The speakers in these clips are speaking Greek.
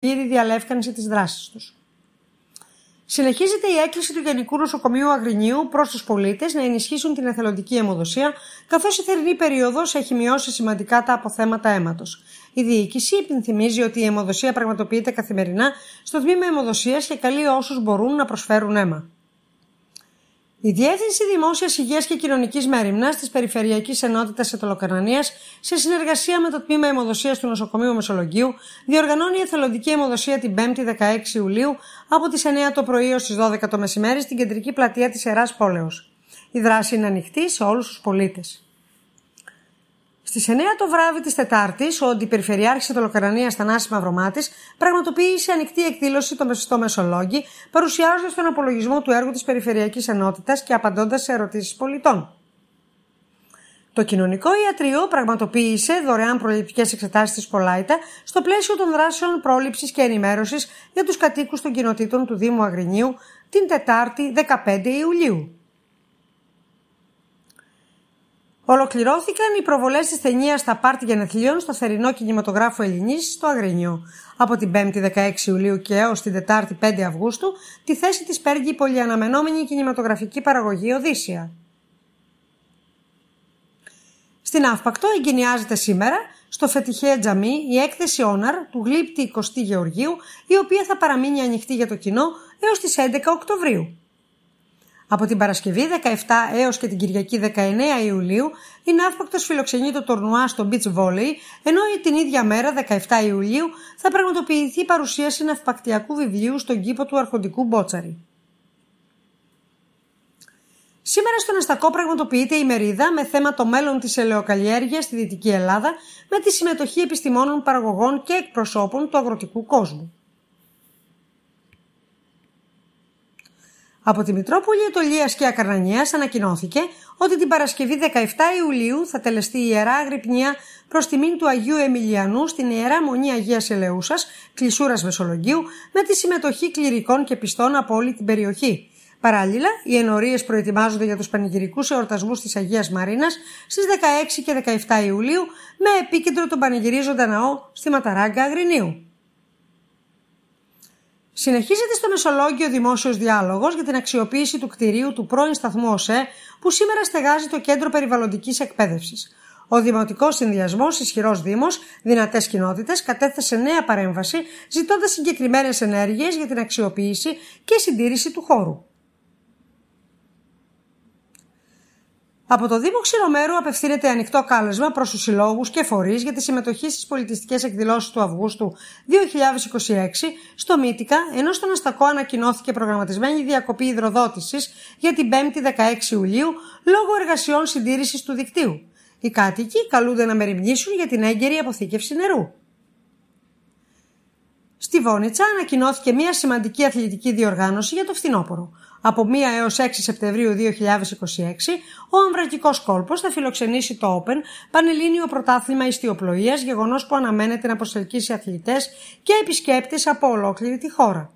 πλήρη διαλεύκανση της δράσης τους. Συνεχίζεται η έκκληση του Γενικού Νοσοκομείου Αγρινίου προς τους πολίτες να ενισχύσουν την εθελοντική αιμοδοσία, καθώς η θερινή περίοδος έχει μειώσει σημαντικά τα αποθέματα αίματος. Η διοίκηση υπενθυμίζει ότι η αιμοδοσία πραγματοποιείται καθημερινά στο τμήμα αιμοδοσίας και καλεί όσους μπορούν να προσφέρουν αίμα. Η Διεύθυνση Δημόσιας Υγείας και Κοινωνικής Μέριμνας της Περιφερειακής Ενότητας Αιτωλοκαρνανίας, σε συνεργασία με το Τμήμα Αιμοδοσίας του Νοσοκομείου Μεσολογγίου, διοργανώνει εθελοντική αιμοδοσία την 5η 16 Ιουλίου από τις 9 το πρωί ως τις 12 το μεσημέρι στην κεντρική πλατεία της Ιεράς Πόλεως. Η δράση είναι ανοιχτή σε όλους τους πολίτες. Στις 9 το βράδυ της Τετάρτης, ο Αντιπεριφερειάρχης Αιτωλοκαρνανίας Θανάσης Μαυρομάτης πραγματοποίησε ανοιχτή εκδήλωση στο Μεσολόγγι, παρουσιάζοντας τον απολογισμό του έργου της Περιφερειακής Ενότητας και απαντώντας σε ερωτήσεις πολιτών. Το Κοινωνικό Ιατρείο πραγματοποίησε δωρεάν προληπτικές εξετάσεις της Πολάιτα στο πλαίσιο των δράσεων πρόληψης και ενημέρωσης για τους κατοίκους των κοινοτήτων του Δήμου Αγρινίου την Τετάρτη 15 Ιουλίου. Ολοκληρώθηκαν οι προβολές της ταινίας «Τα πάρτι γενεθλίων» στο θερινό κινηματογράφο Ελληνής στο Αγρίνιο. Από την 5η 16 Ιουλίου και έως την Τετάρτη 5 Αυγούστου τη θέση της παίρνει η πολυαναμενόμενη κινηματογραφική παραγωγή Οδύσσια. Στην Αύπακτο εγκαινιάζεται σήμερα στο Φετιχέ Τζαμί η έκθεση Όναρ του γλύπτη Κωστή Γεωργίου, η οποία θα παραμείνει ανοιχτή για το κοινό έως τις 11 Οκτωβρίου. Από την Παρασκευή 17 έως και την Κυριακή 19 Ιουλίου η Ναύπακτος φιλοξενεί το τουρνουά στο beach volley, ενώ την ίδια μέρα 17 Ιουλίου θα πραγματοποιηθεί παρουσίαση ναυπακτιακού βιβλίου στον κήπο του Αρχοντικού Μπότσαρη. Σήμερα στον Αστακό πραγματοποιείται η μερίδα με θέμα το μέλλον της ελαιοκαλλιέργειας στη Δυτική Ελλάδα, με τη συμμετοχή επιστημόνων, παραγωγών και εκπροσώπων του αγροτικού κόσμου. Από τη Μητρόπολη Αιτωλίας και Ακαρνανίας ανακοινώθηκε ότι την Παρασκευή 17 Ιουλίου θα τελεστεί η Ιερά Αγρυπνία προς τιμήν του Αγίου Εμιλιανού στην Ιερά Μονή Αγίας Ελεούσας, Κλεισούρας Μεσολογγίου, με τη συμμετοχή κληρικών και πιστών από όλη την περιοχή. Παράλληλα, οι ενορίες προετοιμάζονται για τους πανηγυρικούς εορτασμούς της Αγίας Μαρίνας στις 16 και 17 Ιουλίου, με επίκεντρο τον πανηγυρίζοντα ναό στη Ματαράγκα Αγρινίου. Συνεχίζεται στο Μεσολόγγιο δημόσιος διάλογος για την αξιοποίηση του κτηρίου του πρώην σταθμού ΟΣΕ, που σήμερα στεγάζει το Κέντρο Περιβαλλοντικής Εκπαίδευσης. Ο Δημοτικός Συνδυασμός Ισχυρός Δήμος, Δυνατές Κοινότητες κατέθεσε νέα παρέμβαση, ζητώντας συγκεκριμένες ενέργειες για την αξιοποίηση και συντήρηση του χώρου. Από το Δήμο Ξηρομέρου απευθύνεται ανοιχτό κάλεσμα προς τους συλλόγους και φορείς για τη συμμετοχή στις πολιτιστικές εκδηλώσεις του Αυγούστου 2026 στο Μύτικα, ενώ στον Αστακό ανακοινώθηκε προγραμματισμένη διακοπή υδροδότησης για την 5η 16 Ιουλίου λόγω εργασιών συντήρησης του δικτύου. Οι κάτοικοι καλούνται να μεριμνήσουν για την έγκαιρη αποθήκευση νερού. Στη Βόνιτσα ανακοινώθηκε μια σημαντική αθλητική διοργάνωση για το φθινόπωρο. Από 1 έως 6 Σεπτεμβρίου 2026, ο Αμβρακικός Κόλπος θα φιλοξενήσει το Open Πανελλήνιο Πρωτάθλημα Ιστιοπλοείας, γεγονός που αναμένεται να προσελκύσει αθλητές και επισκέπτες από ολόκληρη τη χώρα.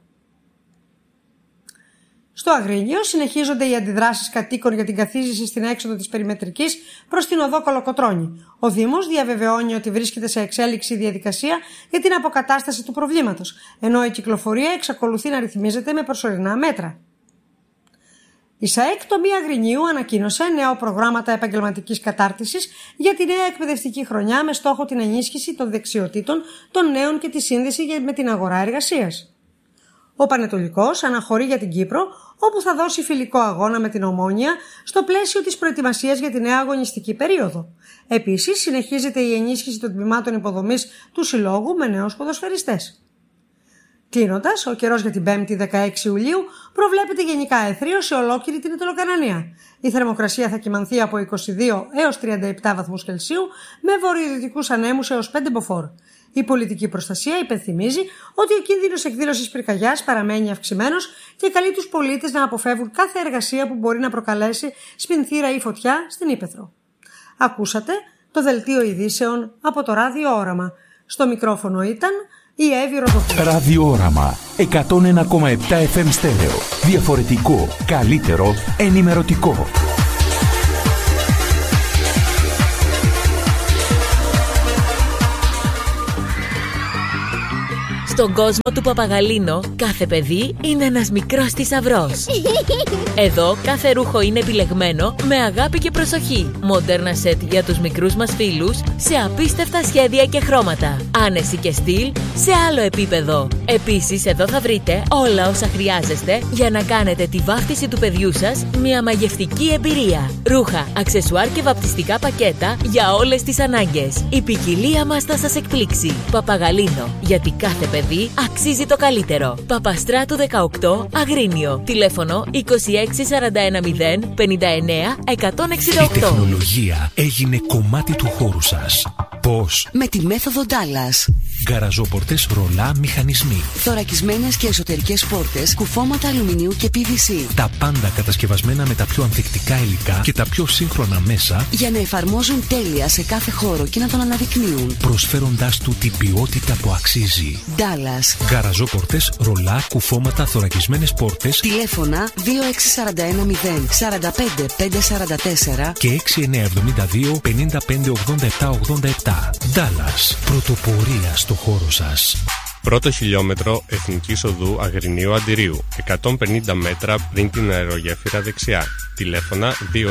Στο Αγρίνιο συνεχίζονται οι αντιδράσεις κατοίκων για την καθίζηση στην έξοδο της περιμετρικής προς την οδό Κολοκοτρώνη. Ο Δήμος διαβεβαιώνει ότι βρίσκεται σε εξέλιξη η διαδικασία για την αποκατάσταση του προβλήματος, ενώ η κυκλοφορία εξακολουθεί να ρυθμίζεται με προσωρινά μέτρα. Η ΣΑΕΚ Τομή Αγρινίου ανακοίνωσε νέο προγράμματα επαγγελματικής κατάρτισης για τη νέα εκπαιδευτική χρονιά με στόχο την ενίσχυση των δεξιοτήτων των νέων και τη σύνδεση με την αγορά εργασίας. Ο Πανετολικός αναχωρεί για την Κύπρο, όπου θα δώσει φιλικό αγώνα με την Ομόνια στο πλαίσιο της προετοιμασίας για τη νέα αγωνιστική περίοδο. Επίσης, συνεχίζεται η ενίσχυση των τμήματων υποδομής του Συλλόγου με νέους ποδοσφαιριστές. Κλείνοντας, ο καιρός για την 5η 16 Ιουλίου προβλέπεται γενικά έθριο σε ολόκληρη την Αιτωλοκαρνανία. Η θερμοκρασία θα κυμανθεί από 22 έως 37 βαθμούς Κελσίου, με βορειοδυτικούς ανέμους έως 5 μποφόρ. Η πολιτική προστασία υπενθυμίζει ότι ο κίνδυνος εκδήλωσης πυρκαγιάς παραμένει αυξημένος και καλεί τους πολίτες να αποφεύγουν κάθε εργασία που μπορεί να προκαλέσει σπινθήρα ή φωτιά στην ύπαιθρο. Ακούσατε το δελτίο ειδήσεων από το Ράδιο Όραμα. Στο μικρόφωνο ήταν η Εύη Ροδοπούλου. Ράδιο Όραμα 101,7 FM στέρεο. Διαφορετικό, καλύτερο, ενημερωτικό. Στον κόσμο του Παπαγαλίνο, κάθε παιδί είναι ένας μικρός θησαυρός. Εδώ κάθε ρούχο είναι επιλεγμένο με αγάπη και προσοχή. Μοντέρνα σετ για τους μικρούς μας φίλους σε απίστευτα σχέδια και χρώματα. Άνεση και στυλ σε άλλο επίπεδο. Επίσης, εδώ θα βρείτε όλα όσα χρειάζεστε για να κάνετε τη βάφτιση του παιδιού σας μια μαγευτική εμπειρία. Ρούχα, αξεσουάρ και βαπτιστικά πακέτα για όλες τις ανάγκες. Η ποικιλία μας θα σας εκπλήξει. Παπαγαλίνο, γιατί κάθε παιδί αξίζει το καλύτερο. Παπαστράτου 18, Αγρίνιο. Τηλέφωνο 26410 59 168. Η τεχνολογία έγινε κομμάτι του χώρου σας. Πώς? Με τη μέθοδο Dallas. Γκαραζόπορτες ρολά μηχανισμοί. Θωρακισμένες και εσωτερικές πόρτες, κουφώματα αλουμινίου και PVC. Τα πάντα κατασκευασμένα με τα πιο ανθεκτικά υλικά και τα πιο σύγχρονα μέσα για να εφαρμόζουν τέλεια σε κάθε χώρο και να τον αναδεικνύουν. Προσφέροντάς του την ποιότητα που αξίζει. Dallas. Γκαραζόπορτες, ρολά, κουφώματα, θωρακισμένες πόρτες. Τηλέφωνα 26410 45 544 και 6972 55 87 87. Dallas. Πρωτοπορία στο χώρο σας. Πρώτο χιλιόμετρο Εθνικής Οδού Αγρινίου Αντιρίου, 150 μέτρα πριν την αερογέφυρα δεξιά. Τηλέφωνα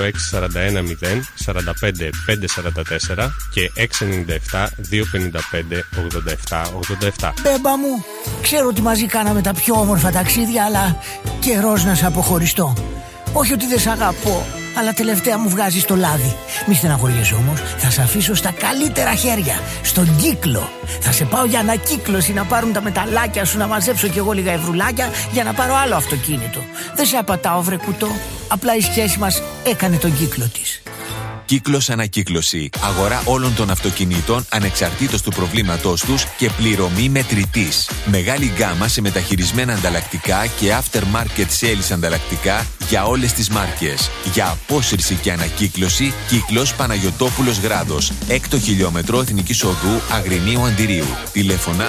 26410 45 544 και 697 255 87 87. Μπέμπα μου, ξέρω ότι μαζί κάναμε τα πιο όμορφα ταξίδια, αλλά καιρός να σε αποχωριστώ. Όχι ότι δεν σ' αγαπώ, αλλά τελευταία μου βγάζεις το λάδι. Μη στεναχωριέσαι όμως, θα σε αφήσω στα καλύτερα χέρια, στον κύκλο. Θα σε πάω για ανακύκλωση να πάρουν τα μεταλλάκια σου, να μαζέψω κι εγώ λίγα ευρουλάκια για να πάρω άλλο αυτοκίνητο. Δεν σε απατάω βρε κουτό, απλά η σχέση μας έκανε τον κύκλο της. Κύκλος Ανακύκλωση. Αγορά όλων των αυτοκινήτων ανεξαρτήτως του προβλήματός τους και πληρωμή μετρητής. Μεγάλη γκάμα σε μεταχειρισμένα ανταλλακτικά και aftermarket sales ανταλλακτικά για όλες τις μάρκες. Για απόσυρση και ανακύκλωση, Κύκλος Παναγιωτόπουλος Γράδος. 6ο χιλιόμετρο Εθνικής Οδού Αγρινίου Αντιρίου. Τηλέφωνα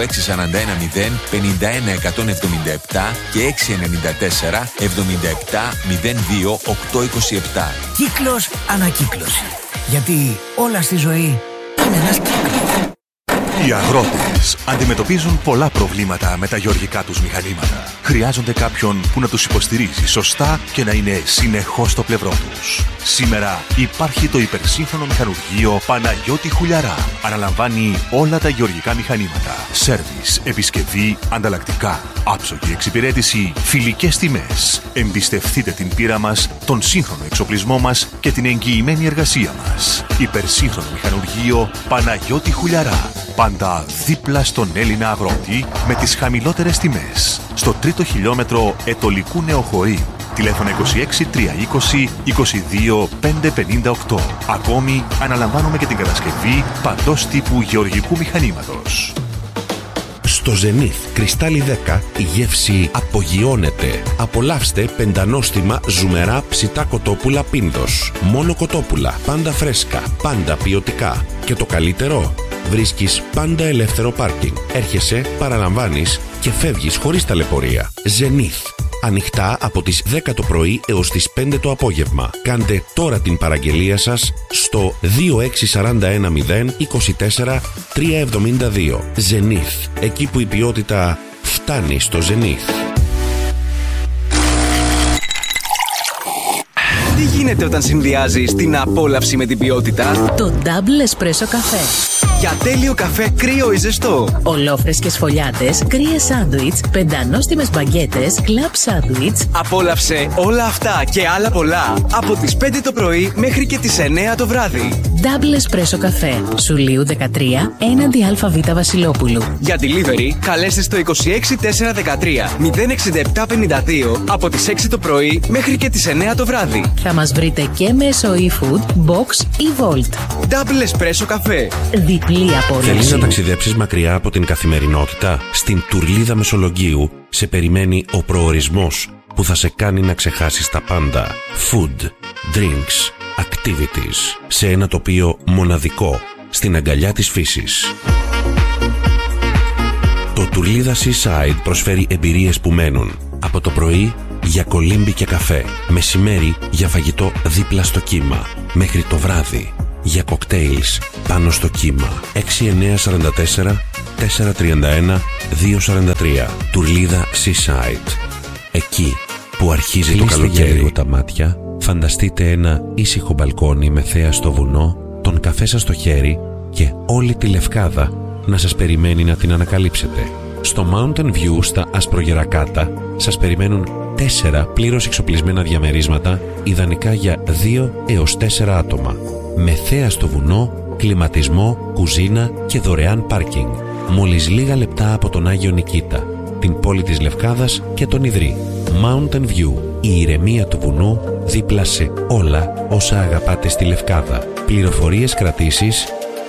26410 51 177 και 694 77 02 827. Κύκλος Ανακύκλωση. Γιατί όλα στη ζωή είναι ένας κύκλος. Οι αγρότες αντιμετωπίζουν πολλά προβλήματα με τα γεωργικά τους μηχανήματα. Χρειάζονται κάποιον που να τους υποστηρίζει σωστά και να είναι συνεχώς στο πλευρό τους. Σήμερα υπάρχει το υπερσύγχρονο μηχανουργείο Παναγιώτη Χουλιαρά. Αναλαμβάνει όλα τα γεωργικά μηχανήματα. Σέρβις, επισκευή, ανταλλακτικά, άψογη εξυπηρέτηση, φιλικές τιμές. Εμπιστευτείτε την πείρα μας, τον σύγχρονο εξοπλισμό μας και την εγγυημένη εργασία μας. Υπερσύγχρονο μηχανουργείο Παναγιώτη Χουλιαρά. Πάντα δίπλα στον Έλληνα αγρότη με τις χαμηλότερες τιμές. Στο 3ο χιλιόμετρο Ετωλικού Νεοχωρίου. Τηλέφωνο 26 320 22 558. Ακόμη αναλαμβάνουμε και την κατασκευή παντός τύπου γεωργικού μηχανήματος. Στο Zenith Κρυστάλλι 10 η γεύση απογειώνεται. Απολαύστε πεντανόστιμα ζουμερά ψητά κοτόπουλα Πίνδος. Μόνο κοτόπουλα, πάντα φρέσκα, πάντα ποιοτικά. Και το καλύτερο, βρίσκεις πάντα ελεύθερο πάρκινγκ. Έρχεσαι, παραλαμβάνεις και φεύγεις χωρίς ταλαιπωρία. Zenith. Ανοιχτά από τις 10 το πρωί έως τις 5 το απόγευμα. Κάντε τώρα την παραγγελία σας στο 26410 24 372. Zenith. Εκεί που η ποιότητα φτάνει στο Zenith. Τι γίνεται όταν συνδυάζεις την απόλαυση με την ποιότητα? Το Double Espresso καφέ. Για τέλειο καφέ κρύο ή ζεστό. Ολόφρεσκες φωλιάτες, κρύες σάντουιτς, πεντανόστιμες μπαγκέτες, κλαμπ σάντουιτς. Απόλαυσε όλα αυτά και άλλα πολλά από τις 5 το πρωί μέχρι και τις 9 το βράδυ. Double Espresso καφέ. Σουλίου 13, έναντι ΑΒ Βασιλόπουλου. Για delivery καλέστε στο 26413 06752 από τις 6 το πρωί μέχρι και τις 9 το βράδυ. Θα μας βρείτε και μέσω eFood, Box ή Volt. Double Espresso καφέ. Διπλή απόλαυση. Θέλεις να ταξιδέψεις μακριά από την καθημερινότητα? Στην Τουρλίδα Μεσολογγίου σε περιμένει ο προορισμός που θα σε κάνει να ξεχάσεις τα πάντα. Food, drinks, activities. Σε ένα τοπίο μοναδικό, στην αγκαλιά της φύσης. Το Τουρλίδα Seaside προσφέρει εμπειρίες που μένουν. Από το πρωί για κολύμπι και καφέ, μεσημέρι για φαγητό δίπλα στο κύμα, μέχρι το βράδυ για κοκτέιλς πάνω στο κύμα. 6944 431 243. Τουρλίδα Seaside. Εκεί που αρχίζει το καλοκαίρι. Λίγο τα μάτια, φανταστείτε ένα ήσυχο μπαλκόνι με θέα στο βουνό, τον καφέ σας στο χέρι και όλη τη Λευκάδα να σας περιμένει να την ανακαλύψετε. Στο Mountain View στα Ασπρογερακάτα σας περιμένουν 4 πλήρως εξοπλισμένα διαμερίσματα, ιδανικά για 2 έως 4 άτομα, με θέα στο βουνό, κλιματισμό, κουζίνα και δωρεάν πάρκινγκ. Μόλις λίγα λεπτά από τον Άγιο Νικήτα, την πόλη της Λευκάδας και τον Ιδρύ. Mountain View, η ηρεμία του βουνού δίπλα σε όλα όσα αγαπάτε στη Λευκάδα. Πληροφορίες κρατήσεις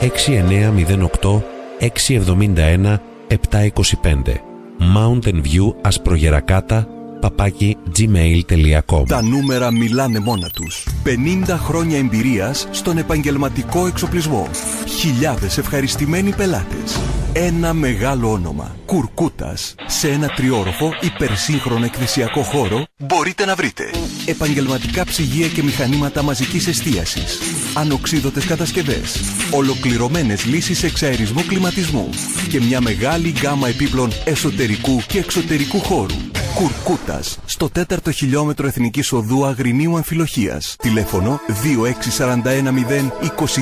6908 671 725. Mountain View Ασπρογερακάτα @gmail.com. Τα νούμερα μιλάνε μόνα τους. 50 χρόνια εμπειρίας στον επαγγελματικό εξοπλισμό. Χιλιάδες ευχαριστημένοι πελάτες. Ένα μεγάλο όνομα. Κουρκούτας. Σε ένα τριόροφο υπερσύγχρονο εκκλησιακό χώρο μπορείτε να βρείτε επαγγελματικά ψυγεία και μηχανήματα μαζικής εστίασης, ανοξίδωτες κατασκευές, ολοκληρωμένες λύσεις εξαερισμού κλιματισμού και μια μεγάλη γκάμα επίπλων εσωτερικού και εξωτερικού χώρου. Κουρκούτας, στο 4ο χιλιόμετρο Εθνικής Οδού Αγρινίου Αμφιλοχίας. Τηλέφωνο 2641 023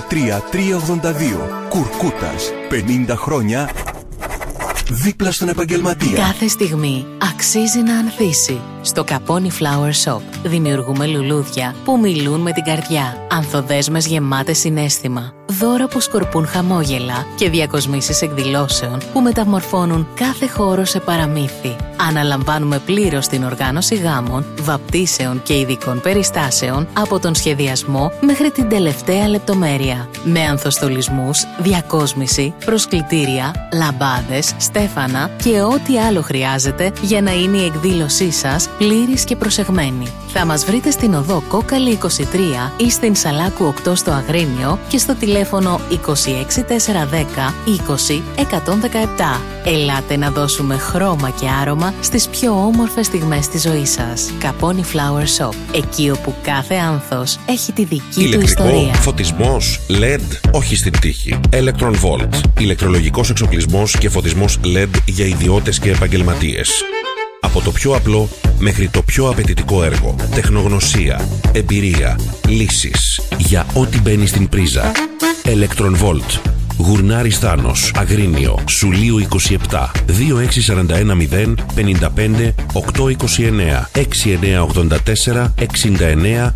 382. Κουρκούτας, 50 χρόνια δίπλα στον επαγγελματία. Κάθε στιγμή αξίζει να ανθίσει. Στο Καπόνι Flower Shop δημιουργούμε λουλούδια που μιλούν με την καρδιά. Ανθοδέσμες γεμάτες συναίσθημα. Δώρα που σκορπούν χαμόγελα και διακοσμήσεις εκδηλώσεων που μεταμορφώνουν κάθε χώρο σε παραμύθι. Αναλαμβάνουμε πλήρως την οργάνωση γάμων, βαπτίσεων και ειδικών περιστάσεων από τον σχεδιασμό μέχρι την τελευταία λεπτομέρεια. Με ανθοστολισμούς, διακόσμηση, προσκλητήρια, λαμπάδες, στέφανα και ό,τι άλλο χρειάζεται για να είναι η εκδήλωσή σας πλήρης και προσεγμένη. Θα μας βρείτε στην οδό Κόκαλη 23 ή στην Σαλάκου 8 στο Αγρίνιο και στο τηλέφωνο 26410 20 117. Ελάτε να δώσουμε χρώμα και άρωμα στις πιο όμορφες στιγμές της ζωής σας. Καπόνι Flower Shop. Εκεί όπου κάθε άνθος έχει τη δική του ιστορία. Φωτισμός, LED, όχι στην τύχη. Electron Volt. Ηλεκτρολογικός εξοπλισμός και φωτισμός LED για ιδιώτες και επαγγελματίες. Από το πιο απλό μέχρι το πιο απαιτητικό έργο. Τεχνογνωσία, εμπειρία, λύσεις για ό,τι μπαίνει στην πρίζα. Electron Volt. Γουρνάρης Θάνος, Αγρίνιο, Σουλίου 27, 2641 0 55 829, 6984 69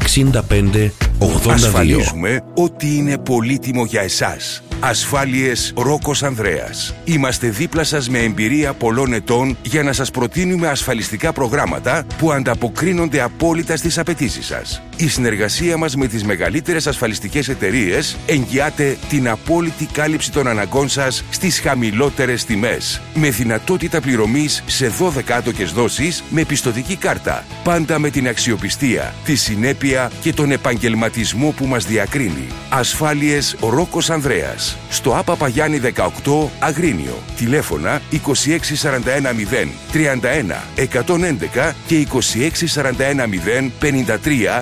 65 82. Ασφαλίζουμε ότι είναι πολύτιμο για εσάς. Ασφάλειες Ρόκος Ανδρέας. Είμαστε δίπλα σας με εμπειρία πολλών ετών για να σας προτείνουμε ασφαλιστικά προγράμματα που ανταποκρίνονται απόλυτα στις απαιτήσεις σας. Η συνεργασία μας με τις μεγαλύτερες ασφαλιστικές εταιρείες εγγυάται την απόλυτη κάλυψη των αναγκών σας στις χαμηλότερες τιμές. Με δυνατότητα πληρωμής σε 12 άτοκες δόσεις με πιστωτική κάρτα. Πάντα με την αξιοπιστία, τη συνέπεια και τον επαγγελματισμό που μας διακρίνει. Ασφάλειες Ρόκος Ανδρέας. Στο ΑΠΑΠΑΓΙάννη 18 Αγρίνιο. Τηλέφωνα 2641 0 31 111 και 2641 0 53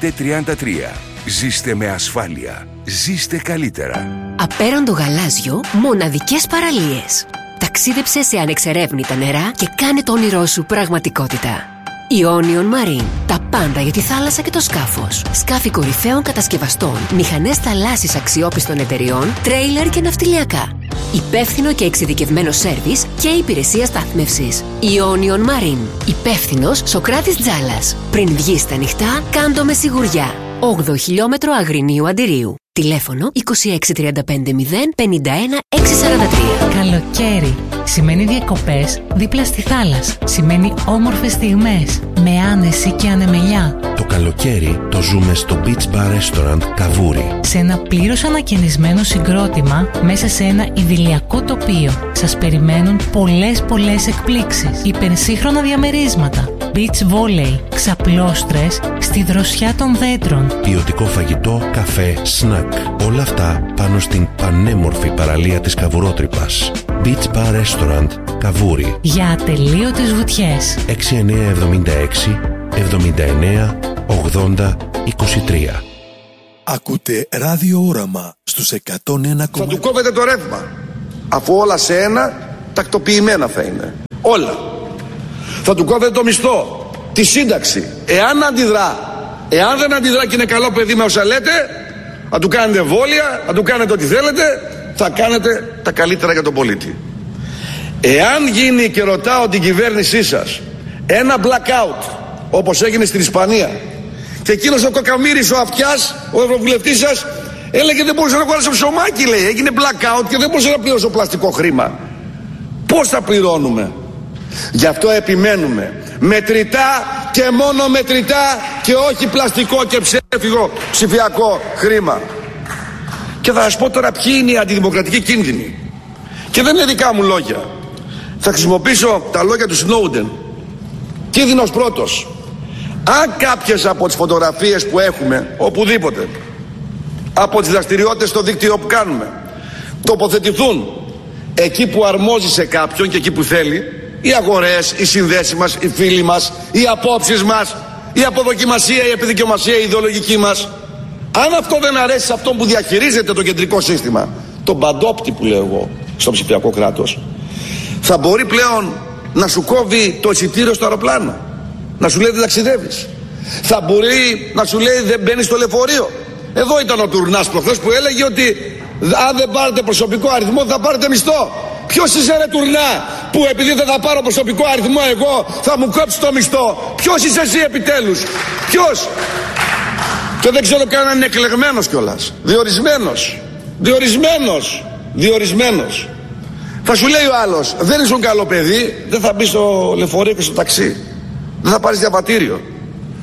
533. Ζήστε με ασφάλεια. Ζήστε καλύτερα. Απέραντο γαλάζιο, μοναδικές παραλίες. Ταξίδεψε σε ανεξερεύνητα νερά και κάνε το όνειρό σου πραγματικότητα. Ionion Marine. Τα πάντα για τη θάλασσα και το σκάφος. Σκάφη κορυφαίων κατασκευαστών, μηχανές θαλάσσης αξιόπιστων εταιριών, τρέιλερ και ναυτιλιακά. Υπεύθυνο και εξειδικευμένο σέρβις και υπηρεσία στάθμευσης. Ionion Marine. Υπεύθυνος Σοκράτης Τζάλας. Πριν βγεις στα νυχτά, κάντο με σιγουριά. 8ο χιλιόμετρο Αγρινίου Αντιρίου. Τηλέφωνο 2635 0 51 643. Καλοκαίρι σημαίνει διακοπές δίπλα στη θάλασσα. Σημαίνει όμορφες στιγμές με άνεση και ανεμελιά. Το καλοκαίρι το ζούμε στο Beach Bar Restaurant Καβούρι. Σε ένα πλήρως ανακαινισμένο συγκρότημα μέσα σε ένα ιδηλιακό τοπίο. Σας περιμένουν πολλές εκπλήξεις. Υπερσύγχρονα διαμερίσματα. Beach volley, ξαπλώστρες στη δροσιά των δέντρων. Ποιοτικό φαγητό, καφέ, σνακ. Όλα αυτά πάνω στην πανέμορφη παραλία της Καβουρότρυπας. Beach Bar Restaurant Καβούρι. Για ατελείωτες βουτιές. 6976 79 80 23. Ακούτε Ράδιο Όραμα στους 101. Θα του κόβετε το ρεύμα, αφού όλα σε ένα τακτοποιημένα θα είναι. Όλα. Θα του κόβετε το μισθό, τη σύνταξη. Εάν αντιδρά, εάν δεν αντιδρά και είναι καλό παιδί με όσα λέτε, θα του κάνετε εμβόλια, θα του κάνετε ό,τι θέλετε, θα κάνετε τα καλύτερα για τον πολίτη. Εάν γίνει, και ρωτάω την κυβέρνησή σας, ένα blackout όπως έγινε στην Ισπανία, και εκείνος ο Κακαμύρης, ο Αυτιάς, ο ευρωβουλευτής σας, έλεγε δεν μπορούσε να αγοράσει ψωμάκι, λέει. Έγινε blackout και δεν μπορούσε να πληρώσει πλαστικό χρήμα. Πώς θα πληρώνουμε? Γι' αυτό επιμένουμε. Μετρητά και μόνο μετρητά και όχι πλαστικό και ψεύτικο ψηφιακό χρήμα. Και θα σας πω τώρα ποιοι είναι οι αντιδημοκρατικοί κίνδυνοι. Και δεν είναι δικά μου λόγια. Θα χρησιμοποιήσω τα λόγια του Σνόουντεν. Κίνδυνος πρώτος. Αν κάποιες από τις φωτογραφίες που έχουμε οπουδήποτε, από τις δραστηριότητες στο δίκτυο που κάνουμε, τοποθετηθούν εκεί που αρμόζει σε κάποιον και εκεί που θέλει, οι αγορές, οι συνδέσεις μας, οι φίλοι μας, οι απόψεις μας, η αποδοκιμασία, η επιδικαιομασία, η ιδεολογική μας, αν αυτό δεν αρέσει σε αυτόν που διαχειρίζεται το κεντρικό σύστημα, τον παντόπτη που λέω εγώ στο ψηφιακό κράτος, θα μπορεί πλέον να σου κόβει το εισιτήριο στο αεροπλάνο, να σου λέει δεν ταξιδεύεις, θα μπορεί να σου λέει δεν μπαίνεις στο λεωφορείο. Εδώ ήταν ο Τουρνάς προχθές που έλεγε ότι αν δεν πάρετε προσωπικό αριθμό θα πάρετε μισθό. Ποιος είσαι ρε Τουρνά που επειδή δεν θα πάρω προσωπικό αριθμό εγώ θα μου κόψει το μισθό? Ποιος είσαι εσύ επιτέλους? Ποιος? Και δεν ξέρω καν αν είναι εκλεγμένος κιόλας. Διορισμένος. Θα σου λέει ο άλλος, δεν ήσουν καλό παιδί, δεν θα μπει στο λεωφορείο και στο ταξί, δεν θα πάρεις διαβατήριο.